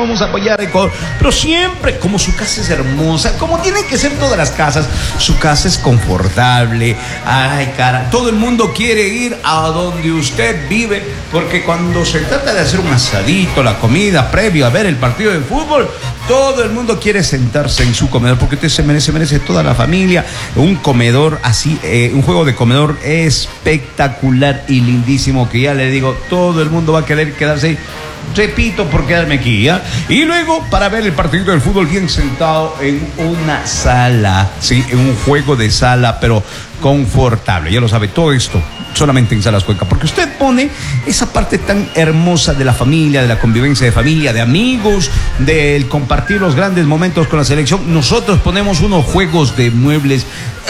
vamos a apoyar a Ecuador. Pero siempre, como su casa es hermosa, como tienen que ser todas las casas, su casa es confortable. Ay, cara, todo el mundo quiere ir a donde usted vive, porque cuando se trata de hacer un asadito, la comida previo a ver el partido de fútbol, todo el mundo quiere sentarse en su comedor, porque usted se merece toda la familia un comedor así, un juego de comedor espectacular y lindísimo, que ya le digo, todo el mundo va a querer quedarse ahí. Repito, por quedarme aquí, ¿ya? Y luego, para ver el partido del fútbol bien sentado en una sala, sí, en un juego de sala, pero confortable. Ya lo sabe, todo esto solamente en Salas Cuenca, porque usted pone esa parte tan hermosa de la familia, de la convivencia de familia, de amigos, del compartir los grandes momentos con la selección. Nosotros ponemos unos juegos de muebles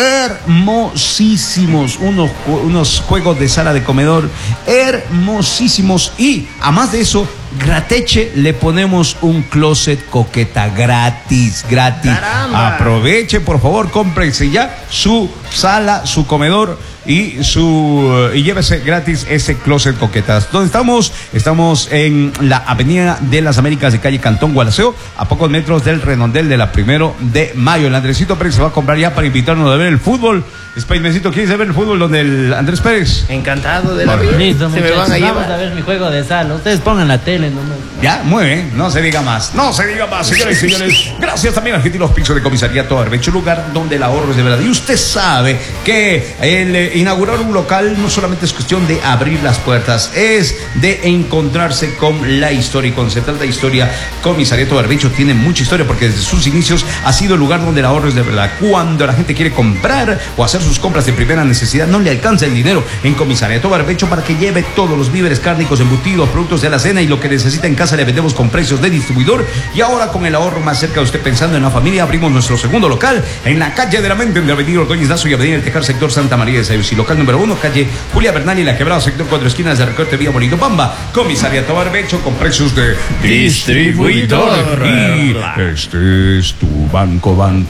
hermosísimos, unos juegos de sala de comedor hermosísimos, y a más de eso, grateche, le ponemos un closet coqueta gratis. ¡Caramba! Aproveche, por favor, cómprese ya su sala, su comedor y llévese gratis ese closet coquetas. ¿Dónde estamos? Estamos en la Avenida de las Américas de calle Cantón Gualaceo, a pocos metros del redondel de la 1 de mayo. El Andresito Pérez se va a comprar ya para invitarnos a ver el fútbol. Spainmecito, ¿quieres ver el fútbol donde el Andrés Pérez? Encantado de la vida. Listo, se me van a llevar. Vamos a ver mi juego de sala. Ustedes pongan la tele nomás. Ya, muy bien, no se diga más. No se diga más, señores y señores. Gracias también al Gentil Hospicio de Comisariato Barbecho, lugar donde el ahorro es de verdad. Y usted sabe que el inaugurar un local no solamente es cuestión de abrir las puertas, es de encontrarse con la historia. Y cuando se trata de historia, Comisariato Barbecho tiene mucha historia, porque desde sus inicios ha sido el lugar donde el ahorro es de verdad. Cuando la gente quiere comprar o hacer sus compras de primera necesidad, no le alcanza el dinero en Comisariato Barbecho para que lleve todos los víveres cárnicos, embutidos, productos de alacena y lo que necesita en casa le vendemos con precios de distribuidor. Y ahora, con el ahorro más cerca de usted, pensando en la familia, abrimos nuestro segundo local en la calle de la Mente, entre Avenida Ordóñez Lazo y Avenida El Tejar, sector Santa María de Sayus. Y local número 1, calle Julia Bernal y La Quebrada, sector 4 esquinas de Recorte Vía Bonito Pamba. Comisariato Barbecho, con precios de distribuidor. Y este es tu banco